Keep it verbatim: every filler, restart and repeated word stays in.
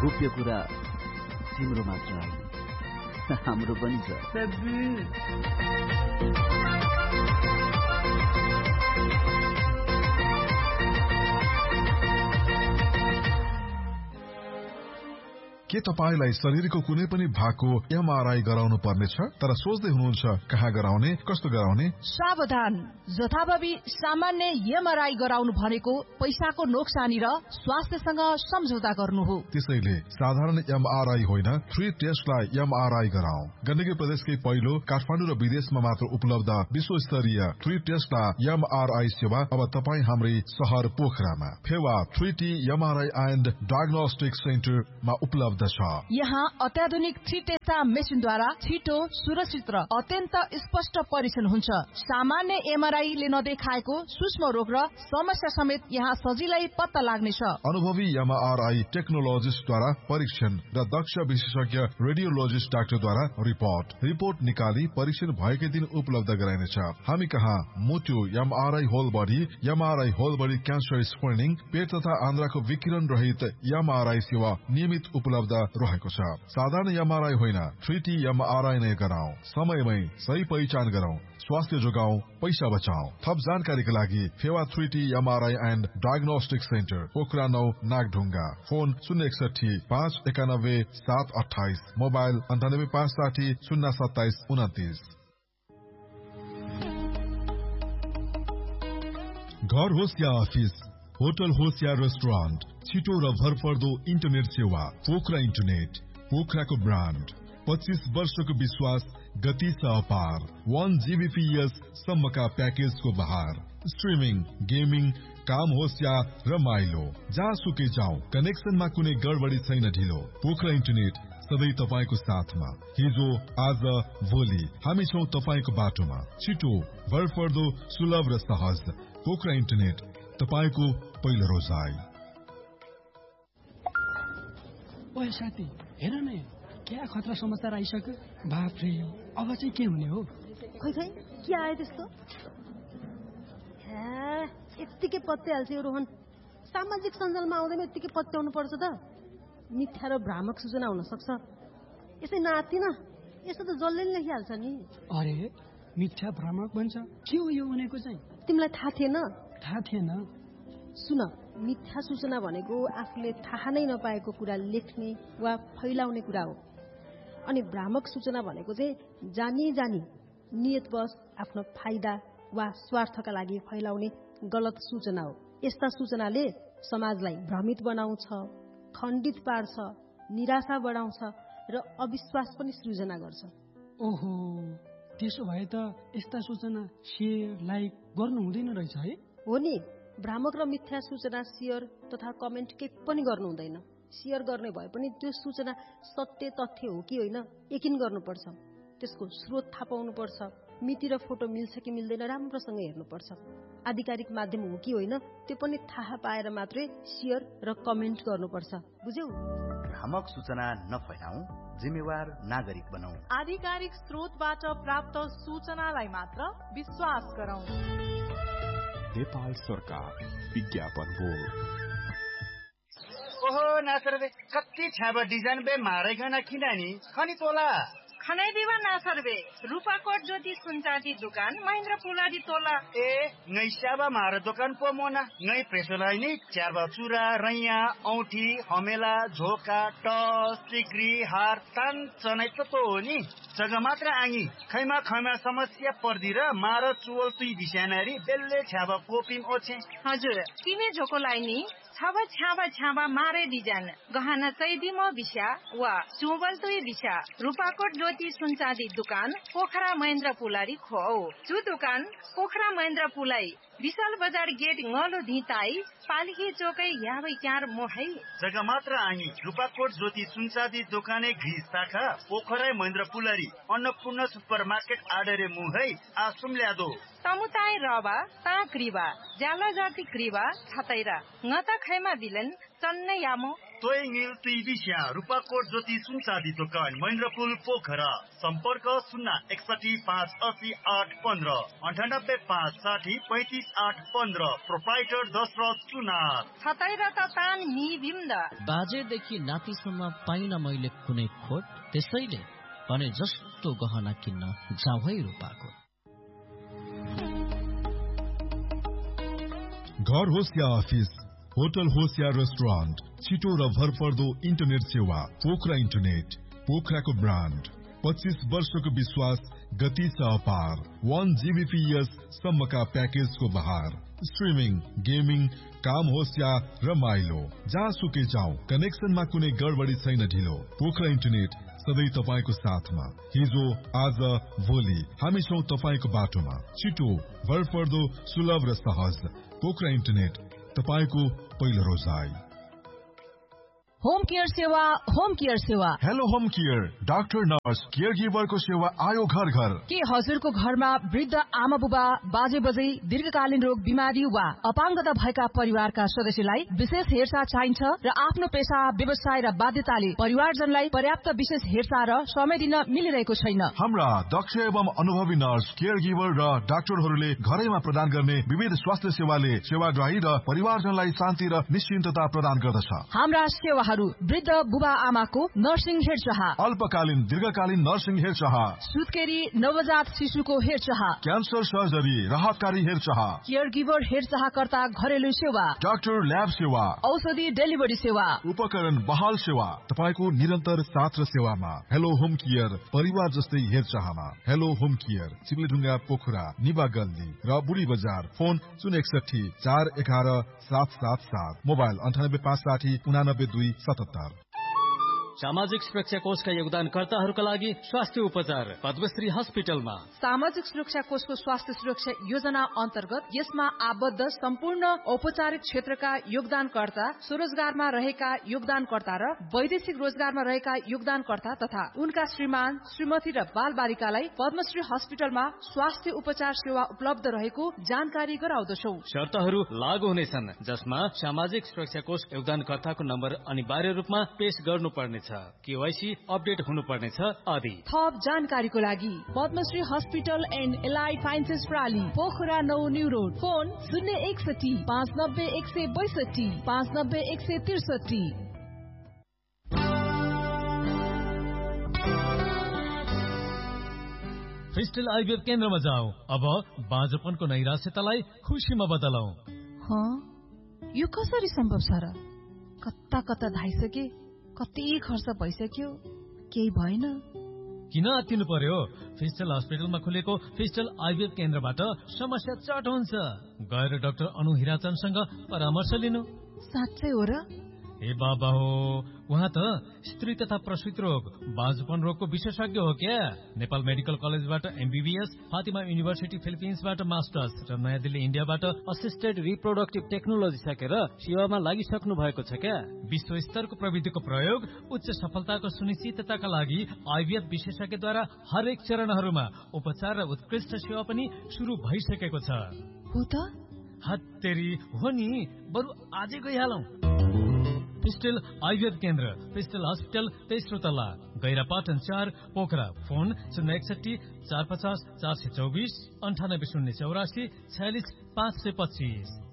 गोप्य कुरा तिम्रो मात्र होइन, हाम्रो पनि छ। के तपाईलाई शरीरको कुनै पनि भागको एमआरआई गराउनु पर्नेछ तर सोच्दै हुनुहुन्छ कहाँ गराउने, कस्तो गराउने? सावधान, जथाभावी सामान्य एमआरआई गराउनु भनेको पैसाको नोक्सानी र स्वास्थ्यसँग सम्झौता गर्नु हो। त्यसैले साधारण एमआरआई होइन, थ्री टेस्टलाई एमआरआई गराऊ। गण्डकी प्रदेशकै पहिलो काठमाडौँ र विदेशमा मात्र उपलब्ध विश्वस्तरीय थ्री टेस्टलाई एमआरआई सेवा अब तपाईँ हाम्रै शहर पोखरामा Phewa three T MRI and diagnostic सेन्टरमा उपलब्ध छ। यहाँ अत्याधुनिक थ्री टेस्टा मेसिनद्वारा छिटो, सुरक्षित र अत्यन्त स्पष्ट परीक्षण हुन्छ। सामान्य एमआरआईले नदेखाएको सूक्ष्म रोग र समस्या समेत यहाँ सजिलै पत्ता लाग्नेछ। अनुभवी एमआरआई टेक्नोलोजिस्टद्वारा परीक्षण र दक्ष विशेषज्ञ रेडियोलोजिस्ट डाक्टरद्वारा रिपोर्ट रिपोर्ट निकाली परीक्षण भएकै दिन उपलब्ध गराइनेछ। हामी कहाँ मोटो MRI whole body, MRI whole body cancer screening, पेट तथा आन्द्राको विकिरण रहित एमआरआई सेवा नियमित उपलब्ध रहेको छ। साधारण एमआरआई होइन, थ्री टी एमआरआई नै गराऊ। समयमै सही पहिचान गराऊ, स्वास्थ्य जोगाऊ, पैसा बचाऊ। थप जानकारीका लागि Phewa three T MRI and diagnostic centre, Pokhara नौ, नागढुङ्गा। फोन शून्य एकसठी पाँच एकानब्बे सात अठाइस, मोबाइल अन्ठानब्बे पाँच साठी शून्य सत्ताइस उन्तिस। घर होस् या अफिस, होटल होस् या रेस्टुरेन्ट, छिटो र भरपर्दो इन्टरनेट सेवा पोखरा इन्टरनेट। पोखराको ब्रान्ड, पच्चीस वर्षको विश्वास, गति छ अपार। वन जीबीपीएस सम्मका प्याकेजको बहार। स्ट्रिमिङ, गेमिङ, काम होस् या रमाइलो, जहाँसुकै जाउँ कनेक्सनमा कुनै गडबडी छैन ढिलो। पोखरा इन्टरनेट सधैँ तपाईको साथमा, हिजो आज भोलि हामी छौं तपाईको बाटोमा। छिटो, भरपर्दो, सुलभ र सहज। पोखरा इन्टरनेट, तपाईको पहिलो रोजाइ। ओए साथी, हेर न, क्या खतरा समाचार आइसक्यो। बाफ्रे, अब चाहिँ के हुने हो? खै खै के आयो त्यस्तो? यत्तिकै पत्याइहाल्छ यो रोहन। सामाजिक सञ्जालमा आउँदैन यत्तिकै पत्याउनु पर्छ त। मिथ्या र भ्रामक सूचना हुन सक्छ। यसै नातिन यस्तो त जसले नि लेखिहाल्छ नि। अरे मिथ्या भ्रामक भन्छ, के हो यो भनेको चाहिँ? तिमीलाई थाहा थिएन? थाहा थिएन। सुन, मिथ्या सूचना भनेको आफूले थाहा नै नपाएको कुरा लेख्ने वा फैलाउने कुरा हो। अनि भ्रामक सूचना भनेको चाहिँ जानी जानी नियतवश आफ्नो फाइदा वा स्वार्थका लागि फैलाउने गलत सूचना हो। यस्ता सूचनाले समाजलाई भ्रमित बनाउँछ, खण्डित पार्छ, निराशा बढाउँछ र अविश्वास पनि सृजना गर्छ। ओहो, त्यसो भए त यस्ता सूचना शेयर लाइक गर्नु हुँदैन रहेछ है? हो नि, भ्रामक र मिथ्या सूचना शेयर तथा कमेन्ट केही पनि गर्नु हुँदैन। शेयर गर्ने भए पनि त्यो सूचना सत्य तथ्य हो कि होइन यकिन गर्नुपर्छ। त्यसको स्रोत थाहा पाउनुपर्छ। मिति र फोटो मिल्छ कि मिल्दैन राम्रोसँग हेर्नुपर्छ। आधिकारिक माध्यम हो कि होइन त्यो पनि थाहा पाएर मात्रै शेयर र कमेन्ट गर्नुपर्छ। बुझ्यौ? भ्रामक सूचना नफैलाऊ, जिम्मेवार नागरिक बनाऊ। आधिकारिक स्रोतबाट प्राप्त सूचनालाई मात्र विश्वास गरौं। नेपाल सरकार विज्ञापन बोर्ड। ओहो नासर बे कति छाबा डिजाइन बे मारेगना किनानी खनी तोला खनै दिवा नासर बे रूपाकोट ज्योति सुनचाँदी दुकान महेन्द्र पुलाडी तोला। ए ngै स्याबा मार दोकान पो मोना ngै प्रेसोलाई नि च्याबा चुरा रैया औठी हमेला झोका टस सिक्री हार तान चनै त तो हो नि जग्गा मात्र आङी खैमा खैमा समस्या पर्दी र मार चुवल तुई बिस्यानारी बेल्ले छ्याबा कोपिम ओछे। हजुर, किने झोकोलाई नि छाबा छ्याबा छ्याबा मारे डिजाइन गहना चैदिमो बिस्या वा चुवल तुई बिस्या रूपाकोट ज्योति सुनचाँदी दुकान पोखरा महेन्द्र पुलारी खो। जो दुकान पोखरा महेन्द्र पुलाई विशाल बजार गेट ngलो धिताई पालिकी चोकै याबै चार मोहै जग्गा मात्र आङी रूपाकोट ज्योति सुनचाँदी दोकाने घी शाखा पोखरा महेन्द्र पुलारी अन्नपूर्ण सुपर मार्केट आडरे मुहै आसुम ल्यादो तमुताई रबा ता क्रिबा ज्याला जाति क्रिबा छतैरा ngता खैमा बिलन चन्नै यामो तोय नील तुई बिस्या रूपाकोट ज्योति सुनचाँदी दोकान महेन्द्रपुल पोखरा। सम्पर्क शून्य एकसठी पाँच असी आठ पन्ध्र अन्ठानब्बे पाँच साठी पैंतिस तेइस आठ पन्ध्र। प्रोप्राइटर दशरथ चुनार। छतै र तान नि बिम्द। बाजेदेखि नातिसम्म पाइन मैले कुनै खोट, त्यसैले भने जस्तो गहना किन्न जाऊ है रूपाको। घर होस् या अफिस, होटल होस् या रेस्टुरेन्ट, छिटो र भरपर्दो इन्टरनेट सेवा पोखरा इन्टरनेट। पोखराको ब्रान्ड, पच्चीस वर्षको विश्वास, गति छ अपार। वन जीबीपीएस सम्मका प्याकेजको बहार। स्ट्रिमिङ, गेमिङ, काम होस् या रमाइलो, जहाँसुकै जाऊ, कनेक्सनमा कुनै गडबडी छैन ढिलो। पोखरा इन्टरनेट सधैँ तपाईँको साथमा। हिजो, आज, भोलि हामी छौं तपाईँको बाटोमा। छिटो, भरपर्दो, सुलभ र सहज। पोखरा इन्टरनेट, तपाईँको पहिलो रोजाइ। होम केयर सेवा, होम केयर सेवा। Hello home care, doctor nurse care गिभरको सेवा आयो घर घर। के हजुरको घरमा वृद्ध आमा बुबा, बाजे बजै, दीर्घकालीन रोग, बिमारी वा अपाङ्गता भएका परिवारका सदस्यलाई विशेष हेरचाह चाहिन्छ र आफ्नो पेशा, व्यवसाय र बाध्यताले परिवारजनलाई पर्याप्त विशेष हेरचाह र समय दिन मिलिरहेको छैन। हाम्रा दक्ष एवं अनुभवी नर्स, केयर गिभर र डाक्टरहरूले घरैमा प्रदान गर्ने विविध स्वास्थ्य सेवाले सेवाग्राही र परिवारजनलाई शान्ति र निश्चिन्तता प्रदान गर्दछ। हाम्रा सेवा वृद्ध बुबा आमाको नर्सिङ हेरचाह, अल्पकालीन दीर्घकालीन नर्सिङ हेरचाह, सुत्केरी नवजात शिशुको हेरचाह, क्यान्सर सर्जरी, राहतकारी हेरचाह, केयर गिभर हेरचाहकर्ता घरेलु सेवा, डाक्टर ल्याब सेवा, औषधि डेलिभरी सेवा, उपकरण बहाल सेवा, तपाईँको निरन्तर साथ र सेवामा। हेलो होम केयर, परिवार जस्तै हेरचाहमा। हेलो होम केयर, चिप्लेढुङ्गा, पोखरा, निबा गल्ली र बुढी बजार। फोन शून्य एकसठी चार एघार सात सात सात। मोबाइल अन्ठानब्बे पाँच साठी उनानब्बे दुई सतहत्तर। सामाजिक सुरक्षा कोषका योगदानकर्ताहरूका लागि स्वास्थ्य उपचार पद्मश्री हस्पिटलमा। सामाजिक सुरक्षा कोषको स्वास्थ्य सुरक्षा योजना अन्तर्गत यसमा आबद्ध सम्पूर्ण औपचारिक क्षेत्रका योगदानकर्ता, स्वरोजगारमा रहेका योगदानकर्ता र वैदेशिक रोजगारमा रहेका योगदानकर्ता तथा उनका श्रीमान, श्रीमती र बाल बालिकालाई पद्मश्री हस्पिटलमा स्वास्थ्य उपचार सेवा उपलब्ध रहेको जानकारी गराउँदछौ। शर्तहरू लागू हुनेछन्, जसमा सामाजिक सुरक्षा कोष योगदानकर्ताको नम्बर अनिवार्य रूपमा पेश गर्नुपर्ने छ, केवाईसी अपडेट हुनुपर्नेछ आदि। थप जानकारीको लागि Padmashri hospital and allied sciences प्राली, Pokhara नौ न्यू रोड। फोन शून्य एकसठी पाँच नब्बे एक सय बैसठी पाँच नब्बे एक सय त्रिसठी। फिस्टल आइभीएफ केन्द्रमा जाऊ। अब बाँझोपनको नैराश्यतालाई खुसीमा बदलौ। यो कसरी सम्भव छ र? कता कता धाइसके, कति खर्च भइसक्यो, केही भएन। किन आत्तिनु पर्यो? फिस्टल हस्पिटलमा खुलेको फिस्टल आइभीएफ केन्द्रबाट समस्या चट हुन्छ। गएर डाक्टर अनु हिराचनसँग परामर्श लिनु। साँच्चै हो र? ए बाबा हो, उहाँ त स्त्री तथा प्रसूति रोग, बाँझोपन रोगको विशेषज्ञ हो क्या। नेपाल मेडिकल कलेजबाट एमबीबीएस, फातिमा युनिभर्सिटी फिलिपिन्सबाट मास्टर्स र नयाँ दिल्ली इन्डियाबाट असिस्टेड रिप्रोडक्टिभ टेक्नोलोजी सकेर सेवामा लागिसक्नु भएको छ क्या। विश्व स्तरको प्रविधिको प्रयोग उच्च सफलताको सुनिश्चितताका लागि आइभीएफ विशेषज्ञद्वारा हरेक चरणहरूमा उपचार र उत्कृष्ट सेवा पनि सुरु भइसकेको छ। हो त? हत्तेरी हो नि, बरु आजै गइहालौं। फिस्टल आइभीएफ केन्द्र, फिस्टल हस्पिटल, तेस्रो तल्ला, गैरापाटन चार, पोखरा। फोन शून्य एकसठी चार पचास चार सय चौबिस अन्ठानब्बे शून्य चौरासी छयालिस पाँच सय पच्चिस।